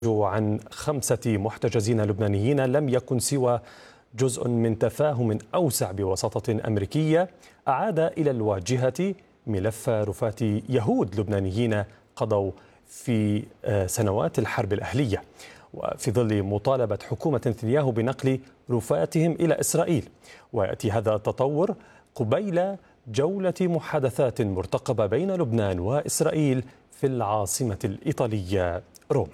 عن 5 محتجزين لبنانيين لم يكن سوى جزء من تفاهم أوسع بوساطة أمريكية أعاد إلى الواجهة ملف رفات يهود لبنانيين قضوا في سنوات الحرب الأهلية، وفي ظل مطالبة حكومة نتنياهو بنقل رفاتهم إلى إسرائيل. ويأتي هذا التطور قبيل جولة محادثات مرتقبة بين لبنان وإسرائيل في العاصمة الإيطالية روما.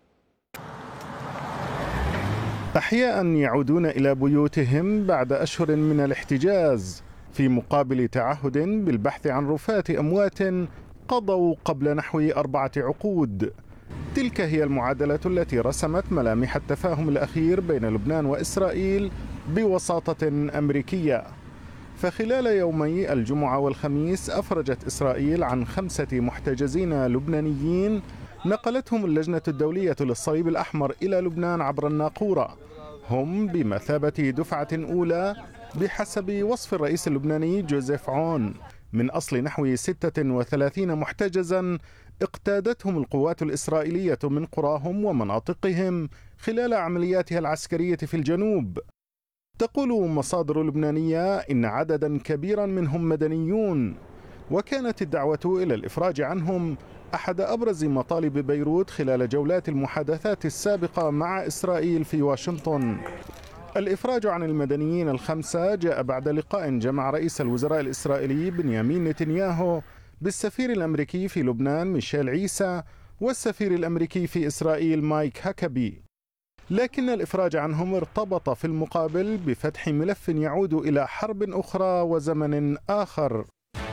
أحياء يعودون إلى بيوتهم بعد أشهر من الاحتجاز في مقابل تعهد بالبحث عن رفات أموات قضوا قبل نحو 4 عقود. تلك هي المعادلة التي رسمت ملامح التفاهم الأخير بين لبنان وإسرائيل بوساطة أمريكية. فخلال يومي الجمعة والخميس أفرجت إسرائيل عن 5 محتجزين لبنانيين نقلتهم اللجنة الدولية للصليب الأحمر إلى لبنان عبر الناقورة. هم بمثابة دفعة أولى بحسب وصف الرئيس اللبناني جوزيف عون من أصل نحو 36 محتجزا اقتادتهم القوات الإسرائيلية من قراهم ومناطقهم خلال عملياتها العسكرية في الجنوب. تقول مصادر لبنانية إن عددا كبيرا منهم مدنيون، وكانت الدعوة إلى الإفراج عنهم أحد أبرز مطالب بيروت خلال جولات المحادثات السابقة مع إسرائيل في واشنطن. الإفراج عن المدنيين ال5 جاء بعد لقاء جمع رئيس الوزراء الإسرائيلي بنيامين نتنياهو بالسفير الأمريكي في لبنان ميشيل عيسى والسفير الأمريكي في إسرائيل مايك هاكابي. لكن الإفراج عنهم ارتبط في المقابل بفتح ملف يعود إلى حرب أخرى وزمن آخر.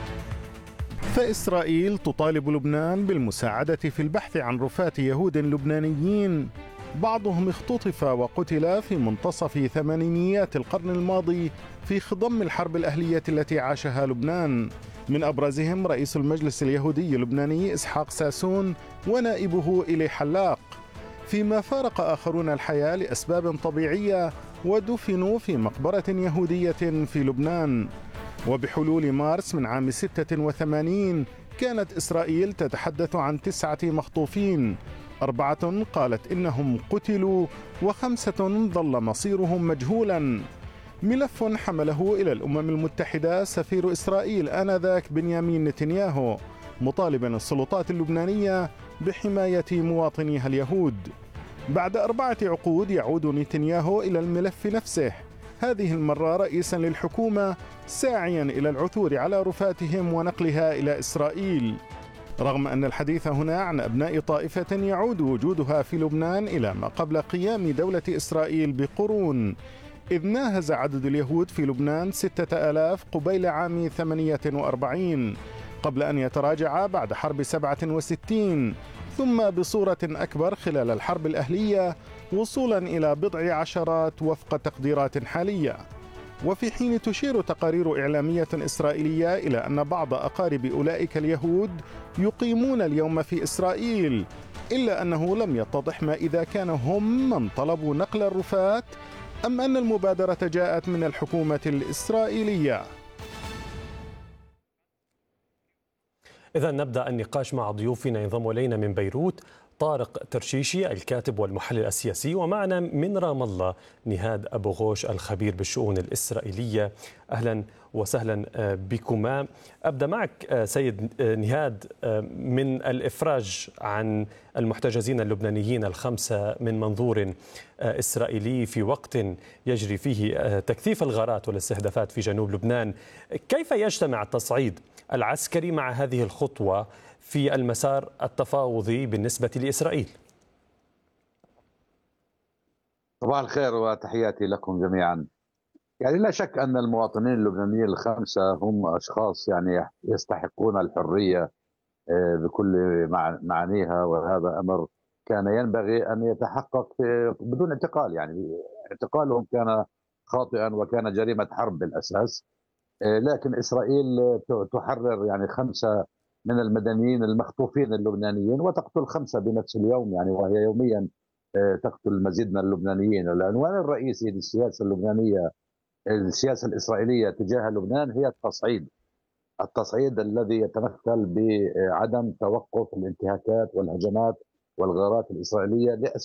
فإسرائيل تطالب لبنان بالمساعدة في البحث عن رفات يهود لبنانيين بعضهم اختطف وقتل في منتصف ثمانينيات القرن الماضي في خضم الحرب الأهلية التي عاشها لبنان، من أبرزهم رئيس المجلس اليهودي اللبناني إسحاق ساسون ونائبه إلي حلاق، فيما فارق آخرون الحياة لأسباب طبيعية ودفنوا في مقبرة يهودية في لبنان. وبحلول مارس من عام 86 كانت إسرائيل تتحدث عن 9 مخطوفين، 4 قالت إنهم قتلوا و5 ظل مصيرهم مجهولا. ملف حمله إلى الأمم المتحدة سفير إسرائيل آنذاك بنيامين نتنياهو مطالبا السلطات اللبنانية بحماية مواطنيها اليهود. بعد 4 عقود يعود نتنياهو إلى الملف نفسه، هذه المرة رئيسا للحكومة ساعيا إلى العثور على رفاتهم ونقلها إلى إسرائيل، رغم أن الحديث هنا عن أبناء طائفة يعود وجودها في لبنان إلى ما قبل قيام دولة إسرائيل بقرون، إذ ناهز عدد اليهود في لبنان 6000 قبيل عام 48 قبل أن يتراجع بعد حرب 67، ثم بصورة أكبر خلال الحرب الأهلية وصولا إلى بضع عشرات وفق تقديرات حالية. وفي حين تشير تقارير إعلامية إسرائيلية إلى أن بعض أقارب أولئك اليهود يقيمون اليوم في إسرائيل، إلا أنه لم يتضح ما إذا كان هم من طلبوا نقل الرفات أم أن المبادرة جاءت من الحكومة الإسرائيلية. إذا نبدأ النقاش مع ضيوفنا. ينضم إلينا من بيروت طارق ترشيشي الكاتب والمحلل السياسي، ومعنا من رام الله نهاد أبو غوش الخبير بالشؤون الإسرائيلية. أهلا وسهلا بكما. أبدأ معك سيد نهاد، من الإفراج عن المحتجزين اللبنانيين ال5 من منظور إسرائيلي في وقت يجري فيه تكثيف الغارات والاستهدافات في جنوب لبنان، كيف يجتمع التصعيد العسكري مع هذه الخطوة في المسار التفاوضي بالنسبة لإسرائيل؟ صباح الخير وتحياتي لكم جميعا. يعني لا شك أن المواطنين اللبنانيين ال5 هم أشخاص يعني يستحقون الحرية بكل معانيها، وهذا أمر كان ينبغي أن يتحقق بدون اعتقال. يعني اعتقالهم كان خاطئا وكان جريمة حرب بالأساس، لكن إسرائيل تحرر يعني 5 من المدنيين المخطوفين اللبنانيين وتقتل 5 بنفس اليوم، يعني وهي يوميا تقتل المزيد من اللبنانيين. العنوان الرئيسي للسياسة اللبنانية، السياسة الإسرائيلية تجاه لبنان، هي التصعيد الذي يتمثل بعدم توقف الانتهاكات والهجمات والغارات الإسرائيلية